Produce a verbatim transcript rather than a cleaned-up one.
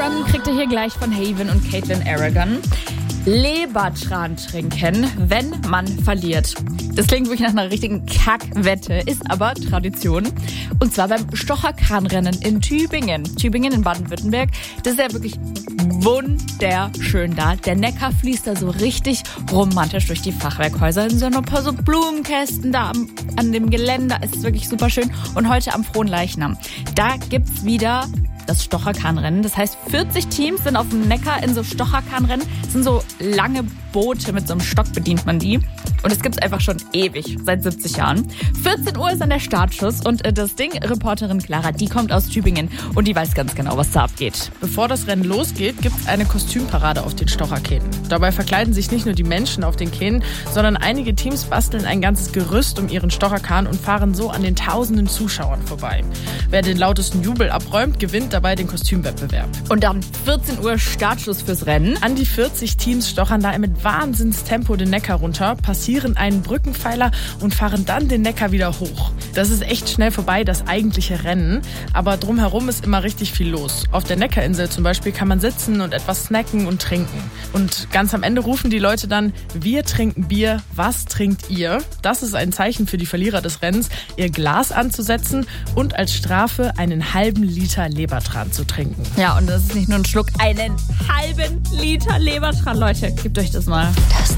Run kriegt ihr hier gleich von Haven und Caitlin Aragon. Lebertran trinken, wenn man verliert. Das klingt wirklich nach einer richtigen Kackwette, ist aber Tradition. Und zwar beim Stocherkahnrennen in Tübingen. Tübingen in Baden-Württemberg. Das ist ja wirklich wunderschön da. Der Neckar fließt da so richtig romantisch durch die Fachwerkhäuser. Es sind so ein paar so Blumenkästen da am, an dem Geländer. Es ist wirklich super schön. Und heute am Fronleichnam, da gibt's wieder das Stocherkahnrennen. Das heißt, vierzig Teams sind auf dem Neckar in so Stocherkahnrennen. Das sind so lange Boote, mit so einem Stock bedient man die. Und es gibt's einfach schon ewig, seit siebzig Jahren. vierzehn Uhr ist dann der Startschuss und das Ding, Reporterin Clara, die kommt aus Tübingen und die weiß ganz genau, was da abgeht. Bevor das Rennen losgeht, gibt's eine Kostümparade auf den Stocherkähnen. Dabei verkleiden sich nicht nur die Menschen auf den Kähnen, sondern einige Teams basteln ein ganzes Gerüst um ihren Stocherkahn und fahren so an den tausenden Zuschauern vorbei. Wer den lautesten Jubel abräumt, gewinnt dabei den Kostümwettbewerb. Und dann vierzehn Uhr Startschuss fürs Rennen. An die vierzig Teams stochern da mit Wahnsinnstempo den Neckar runter, passieren einen Brückenpfeiler und fahren dann den Neckar wieder hoch. Das ist echt schnell vorbei, das eigentliche Rennen. Aber drumherum ist immer richtig viel los. Auf der Neckarinsel zum Beispiel kann man sitzen und etwas snacken und trinken. Und ganz am Ende rufen die Leute dann: Wir trinken Bier, was trinkt ihr? Das ist ein Zeichen für die Verlierer des Rennens, ihr Glas anzusetzen und als Strafe einen halben Liter Lebertran zu trinken. Ja, und das ist nicht nur ein Schluck, einen halben Liter Lebertran, Leute. Gebt euch das mal. Das